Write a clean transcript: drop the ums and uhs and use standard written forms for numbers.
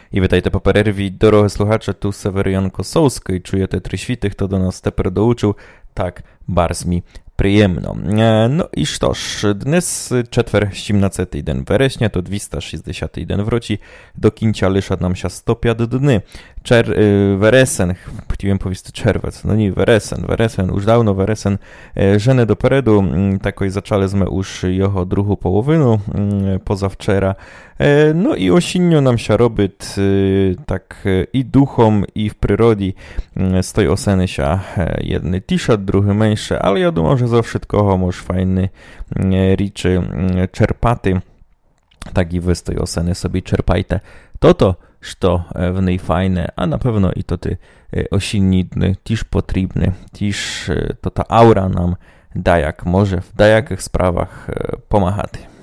І вітайте по перерві, дорогі слухачі, tu Северян Косовський, чуєте три світи, хто до нас тепер доучив, так, bardzo mi приємно. No i що ж, dnes четвер, 17 день вересня, то 260 день в році, до кінця лише нам ще 105 дні. Вересен, хотів powiedzieć czerwiec, no nie, weresen, już dawno weresen, żeny doperedu, takoś zaczęliśmy już jego drugą połowinu, pozawczera, no i osinio nam się robi tak i duchom, i w przyrodzie, z tej oseny się jedny t-shirt, drugi mniejszy, ale ja думаю, że za wszystkiego może fajny riczy czerpaty, tak i wy z tej oseny sobie czerpajte. To, що в ній файне, а напевно і то ти осінні дні теж потрібні, теж то та аура нам даяк може в деяких справах помагати.